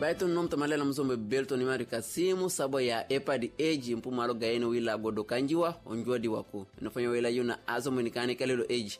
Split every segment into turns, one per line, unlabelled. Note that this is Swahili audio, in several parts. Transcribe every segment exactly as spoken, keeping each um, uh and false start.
Baito nom tamalela mzombe belto ni mari kasimu sabo ya epadi age mpu malo gaeno wila godo kanjiwa onjodi waku. Nafanya wila yuna azo mwenikane kalelo age.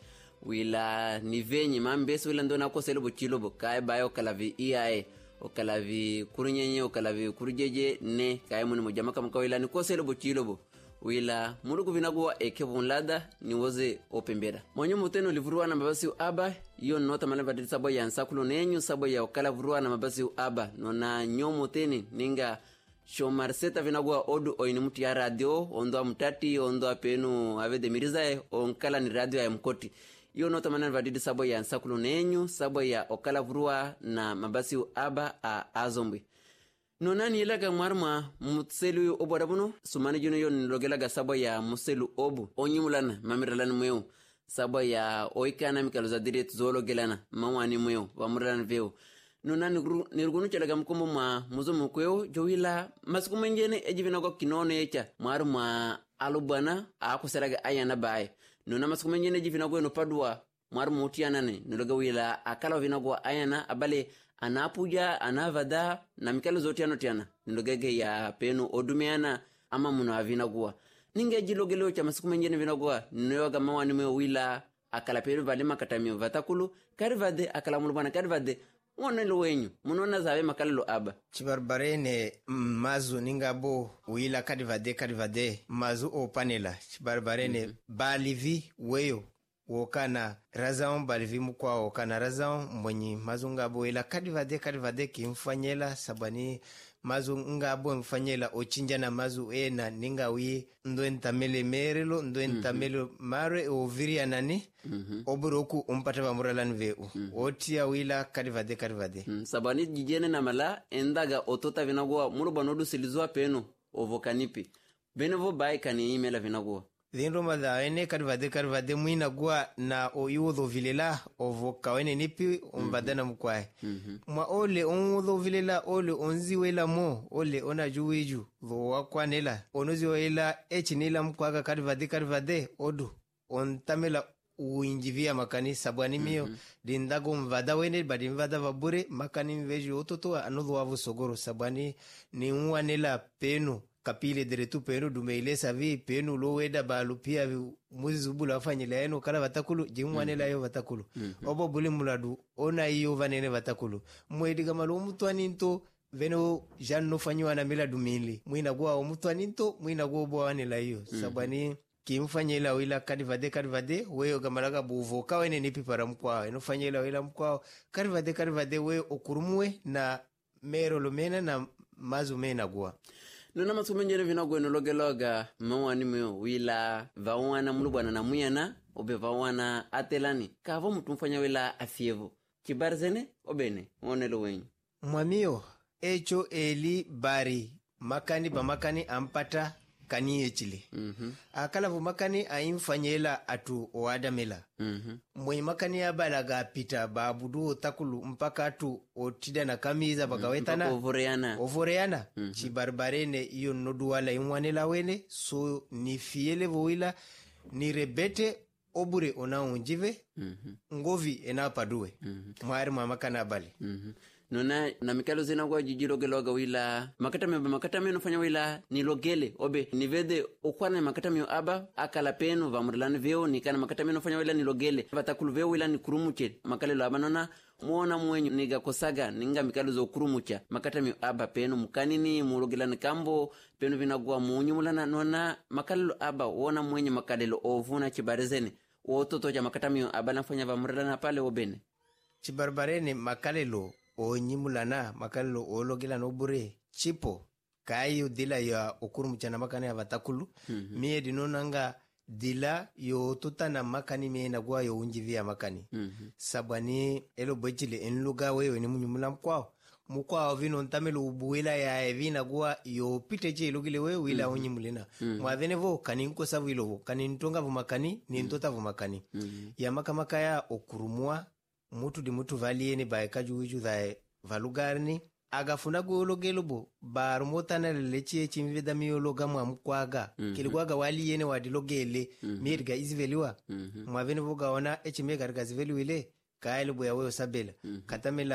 Wila nivenyi mambesi wila ndona kwa selebo chilobo kae bayo kalavi iae. O kalavi kurunyenye o kalavi kurujeje ne kae muni mojamaka mka wila ni kwa selebo chilobo. Wila muluku vinagua ekebu nlada ni woze opembeda. Mwanyo muteno livuruwa na mabasi u aba. Iyo nota malevadiri sabo ya nsakulo nenyu sabo ya okala vuruwa na mabasi u aba. Nona nyomo teni ninga shomarseta vinagua odu o inimuti ya radio. Ondoa mutati, ondoa penu avede mirizae. Onkala ni radio ya mkoti. Iyo nota malevadiri sabo ya nsakulo nenyu sabo ya okala vuruwa na mabasi u aba a azombwe. Nonani ilaga marma mutselu obu adabuno sumani juno yon nilogelaga sabo ya muselu obu onyumulana mamiralani mweo sabo ya oikana mikaluza direct zolo gelana mawani mweo wamuralani veo nonani nirugunu chalaga mkumbo ma muzo mkweo jowila masiku menjene ejivina kwa kinone echa marma alubana akuseraga ayana bae nona masiku menjene ejivina kwa nopadua marma utianane niloga wila akala wavina kwa ayana abale anapuja anavada na mikalo zote anotiana nilogege ya penu odumeana ama muno avina gua ninge jilogelo cha masiku menjene vina gua nyoga mawani mwe wila akala penu valima katamio vatakulu karivade akala mulubana karivade wona lo wenyu munona zawe makalelo aba
chibarbarene mazu ningabo wila karivade karivade mazu o panela chibarbarene mm -hmm. balivi weyo wokana razao balivi mukwa wokana razao mwenye mazu ngabo ila kadivade kadivade kimfanyela sabani mazu ngabo mfanyela ochinja na mazu ena ningawi ndo entamele merelo ndo entamele mm -hmm. mare oviria nani mm -hmm. oburoku umpata bamuralan veu mm -hmm. otia wila kadivade kadivade
mm -hmm. sabani jijene na mala endaga otota vinagwa muruba nodu silizwa peno ovokanipi benevo bai kani imela vinagwa
Dhinro madha ene karivade karivade mwina gua na o iwodho vilela ovo kawene nipi umbadana mkwae. Mm -hmm. Mwa ole onwodho vilela ole onzi wela mo ole ona juweju dho wakwa nela onozi wela echi nila mkwaga karivade karivade odu ontamela uinjivia makani sabwani miyo mm -hmm. dindago mvada wene badi mvada vabure makani mveju ototoa anodho wavu sogoro sabwani ni uwa nela penu kapile deretu penu dumeile savi penu loweda balu pia muzi zubula wafanyila eno kala vatakulu jimwanela yo vatakulu mm -hmm. obo buli muladu ona iyo vanene vatakulu mwediga malu mutwaninto veno janno fanyiwa na mila dumili mwina gua omutwaninto mwina gua obo wanela iyo mm -hmm. sabani kimfanyela wila kadivade kadivade weyo gamalaga buvo kawene nipi para mkwao eno fanyela wila mkwao kadivade kadivade weyo okurumwe na mero lumena na mazu mena gua
Nuna masiku menjene vinagwe nologeloga mawani mweo wila vawana mulubwana na muyana obe vawana atelani kavo mutumfanya wila afievo kibarzene obene onelo wenyu
mwamio echo eli bari makani ba makani ampata kani echile mm -hmm. akalavu makani aimfanyela atu oadamela mm -hmm. mwenye makani abalaga pita babudu otakulu mpaka atu otida na kamiza bagawetana
mm -hmm. ovoreana
ovoreana mm -hmm. chibarbarene iyo noduwala imwanela wene so ni fiele voila ni rebete obure ona unjive mm -hmm. ngovi ena paduwe mm -hmm. mwari mwa makana abali
mm -hmm. Nona na mikalo zina kwa jijilogeloga wila makatame makatame nofanya wila nilogele obe nivede okwana makatame aba akala penu vamurlani veo nikana makatame nofanya wila nilogele vatakulu veo wila nikurumuche makalelo aba nona muona mwenyu niga kosaga ninga mikalo zo kurumucha makatame aba penu mukanini mulogela nikambo penu vinagwa munyumulana nona makalelo aba wona mwenyu makalelo ovuna chibarezene wototo ja makatame aba nafanya vamurlana pale obene
chibarbarene makalelo o nyimulana makalelo ologela no bure chipo kayo dila ya okurumu chana makani ya vatakulu mm -hmm. mie dinonanga dila yo tutana makani mena gwa yo unjivia makani mm -hmm. sabani elo bojile enluga wewe ni munyumula mkwao mkwao vino ntamelo ubuwela ya evina gwa yo piteche ilogile wewe wila mm -hmm. unyimulina mm -hmm. mwavenevo kani nko savu ilovo kani ntonga vumakani ni ntota vumakani mm -hmm. ya makamaka ya okurumua mutu di mutu valieni ba kaju wiju dha valugarni agafuna gologelobo barumotana leche chimveda miologa mwa mkwaga mm -hmm. kiligwaga waliene wadilogele mm -hmm. mirga izveliwa mm -hmm. mwaveni voga ona echimega rga zveliwile kaelo boya weyo sabela mm -hmm. katamela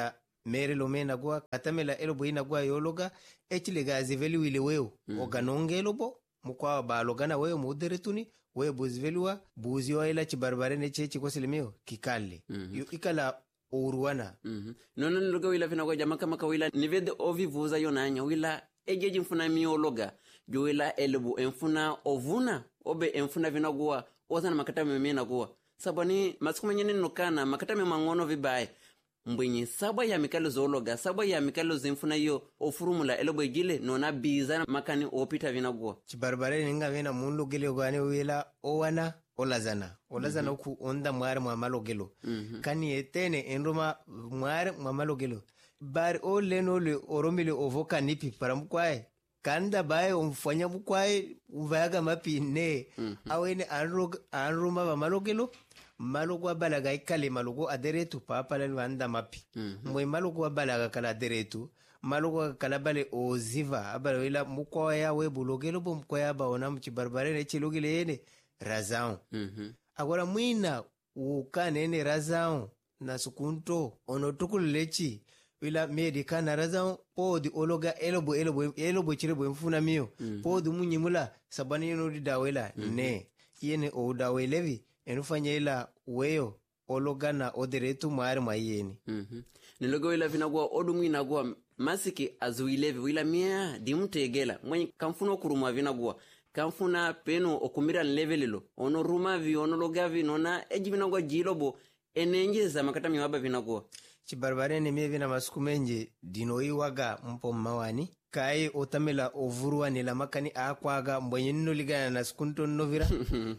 mere lo mena gua katamela elobo ina gua yologa echile gazi veli wile weo mm. oganonge elobo mukwa balogana weo muderetuni weo buzvelua buzi wa ila chibarbare ne chechi kwa silimeo kikale mm -hmm. ikala uruwana
mm -hmm. nono niloga wila fina kwa jamaka maka wila nivede ovi vuza yonanya wila ejeji mfuna miologa jo wila elobo enfuna ovuna obe enfuna vina gua ozana makata memena gua sabani masukuma nyene nokana makata memangono vibaye mbwenye sabwa ya mikalo zoologa sabwa ya mikalo zimfuna yo ofurumula elobo ejile nona biza makani opita vinagwa
chibarbare ninga vena mundu gele gwane wela owana olazana olazana mm -hmm. ku onda mware mwa malogelo mm -hmm. kani etene endoma mware mwa malogelo bar o leno le oromile ovoka nipi paramkwae kanda bae umfanya bukwae uvaga mapine mm -hmm. awene anrog anruma ba malogelo malogwa balaga ikale malogo aderetu papa la wanda mapi mm -hmm. mwe malogwa balaga kala aderetu malogwa kala bale oziva abala wila mukwa ya webulogelo bo mukwa ya baona mchibarbare ne chilogile yene razao mm -hmm. agora mwina ukane ne razao na sukunto ono tukulechi wila medika na razao podi ologa elobo elobo elobo chirebo mfuna miyo mm -hmm. podi munyimula sabani no didawela mm -hmm. ne yene o dawelevi enufanya ila weyo ologana oderetu maari mayeni
mhm mm nilogo ila vinagwa odumu inagwa masiki azuilevi wila mia dimtegela mwenye kamfuno kurumwa vinagwa kamfuna peno okumira levelilo ono rumavi ono logavi nona eji vinagwa jilobo enenjeza makata miwaba vinagwa
chibarbare ne mie vina masukumenje dinoiwaga mpo mawani kai otamela ovurwa ni la makani akwaga mbwenye nino ligana na sukunto novira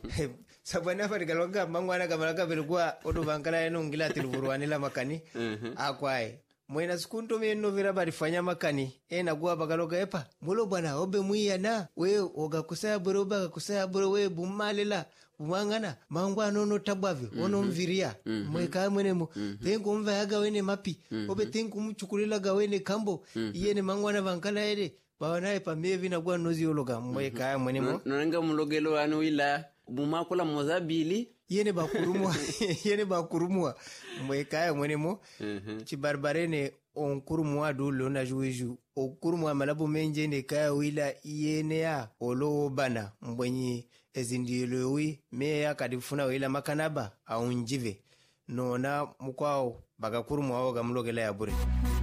sabana fa digalonga mangwana gamalaka belgwa odo bankala eno ngila tilvurwa ni la makani akwae mwena sukunto me novira bari fanya makani ena gwa bagaloga epa mulo bwana obe muya na we oga kusaya boro baga kusaya boro we bumalela umangana mangwa nono tabwavi mm -hmm. ono mviria mm -hmm. mweka mwenemo mm -hmm. tengu mvayaga wene mapi mm -hmm. obe tengu mchukulila ga wene kambo mm -hmm. yene mangwana vankala ere bawanae pamevi na gwa nozi ologa mweka mm -hmm. mwenemo
nonenga mulogelo anu ila bumakula mozabili
yene bakurumwa yene bakurumwa mweka mwenemo mm -hmm. chibarbarene onkurumwa dulo na juju okurumwa malabu menje ne kaya wila yene ya olo bana mbwenyi ezindilewi meya kadifuna wila makanaba aunjive nona mukwao bagakurumwa wao gamulogela ya bure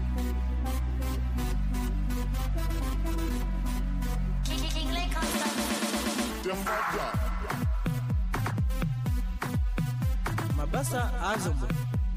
mabasa azobo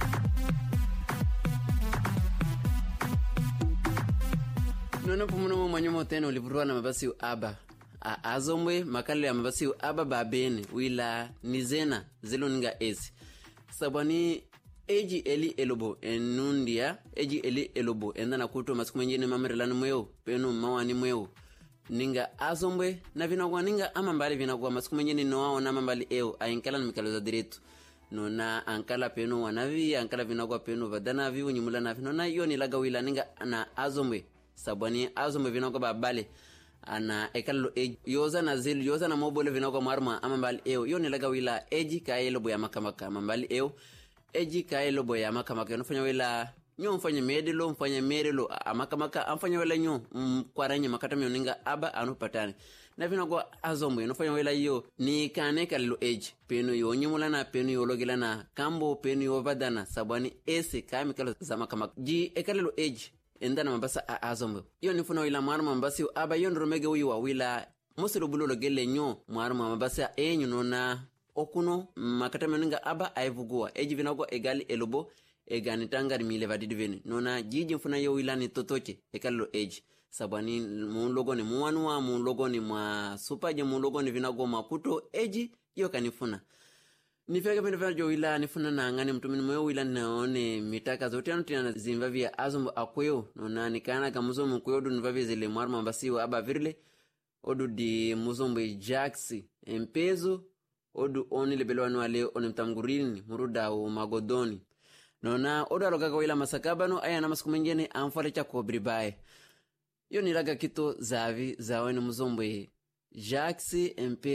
nono pumuno mwanyomo tena ulivurwa na mabasi aba a azomwe makale ya mabasi aba babene wila nizena zelo ninga ezi sabani eji eli elobo enundia eji eli elobo endana kuto masiku menjene mamerelani mweo penu mawani mweo ninga azomwe na vinagwa ninga ama mbali vinagwa masiku menjene noao na mambali eo ainkala na mikalo za diretu nona ankala penu wanavi ankala vinagwa penu vadana vi unyimula na vinona iyo nilaga wila ninga na azomwe sabani azomwe vinagwa babale ana ekalo e yoza na zilu yoza na mobole vinagwa marma ama mbali eo iyo nilaga wila eji ka elobo ya makamaka ama mbali eo eji ka elobo ya makamaka nufanya wila nyo mfanya medelo mfanya merelo amakamaka amfanya wila nyo mkwaranye makata mioninga aba anupatane na vinagwa azomwe nufanya wila iyo ni kaneka lilo eji penu yo nyimula na penu yo logila na kambo penu yo vadana sabani ese kamikalo za makamaka ji ekalilo eji endana mabasa a azomwe iyo nifuna wila marma mabasi aba iyo nromege wiwa wila musilu bululo gele nyo marma mabasa enyu nona okuno makata mioninga aba aivugua eji vinagwa egali elobo egani tangari mile vadidiveni nona jiji mfuna yo wila ni totoche ekalilo eji sabani mulogo ni muanua mulogo ni mwa supaje mulogo ni vinagwa makuto eji iyo kanifuna nifeka pende vya jo wila nifuna na ngani mtumini mweo wila naone mitaka zote anu tina zimvavi ya azumbu akweo nona nikana ka muzombu mkweo du nivavia zile mwarma mbasi wa aba virile odu di muzombu jaksi empezo odu oni lebelewa nuwale oni mtamgurini muruda u magodoni nona odu alogaga wila masakabano aya na masiku menjene amfale cha kubribaye yo nilaga kito zavi zaweni muzombu jaksi empezo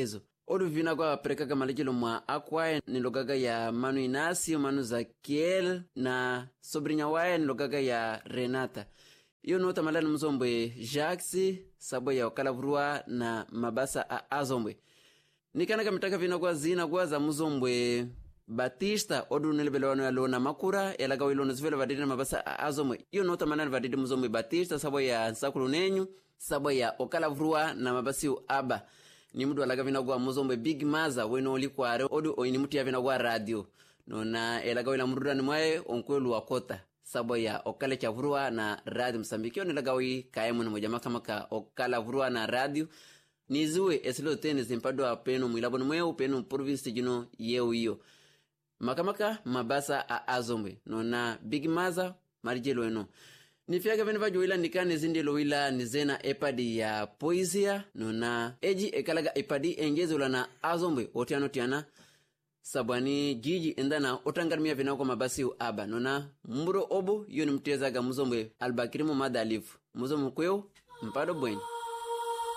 odu vina kwa prekaga malijilo mwa akwae nilogaga ya Manu Inasi, Manu Zakiel na sobrinya wae nilogaga ya Renata. Iyo nota malani mzombwe Jacques sabo ya Okalavurua na Mabasa a Azombwe. Nikana kamitaka vina kwa zina kwa za mzombwe Batista odu nilebele wano ya Lona Makura elaga wilo nizvele vadidi na Mabasa a Azombwe. Iyo nota malani vadidi mzombwe Batista sabo ya Nsakulu Nenyu sabo ya Okalavurua na Mabasi u Aba. Ni mudu alaga vina kwa mzombwe Big Maza weno olikuare odu o inimuti ya vina kwa radio. Nona elaga wila mrudani mwae onkwelu wakota sabo ya Okalavurua na radio Msambiki. Yo nilagawi kaemu na mojama kama ka Okalavurua na radio nizuwe esilo tene zimpado wa penu mwilabonu mweo penu province jino yeo iyo. Makamaka Mabasa a Azombwe nona Big Maza marijelo eno. Nifiaga vene vajo wila nikane zindelo wila nizena epadi ya poesia nona eji ekalaga epadi engezo wala na Azombwe otiano tiana sabwani jiji endana otangarmia vina kwa Mabasi u Aba nona mburo obo yoni mtezaga mzombwe Albakirimu Madalifu mzombwe kweo mpado bweni.